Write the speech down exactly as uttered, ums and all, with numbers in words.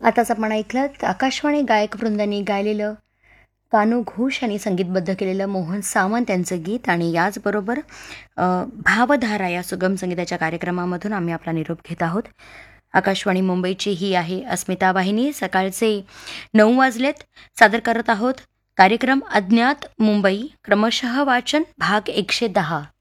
आताच आपण ऐकलं आकाशवाणी गायक वृंदांनी गायलेलं कानू घोष यांनी संगीतबद्ध केलेलं मोहन सावंत यांचं गीत. आणि याचबरोबर अ, भावधारा या सुगम संगीताच्या कार्यक्रमामधून आम्ही आपला निरोप घेत आहोत. आकाशवाणी मुंबईची ही आहे अस्मिता वाहिनी. सकाळचे नऊ वाजलेत. सादर करत आहोत कार्यक्रम अज्ञात मुंबई, क्रमशः वाचन भाग एकशे दहा.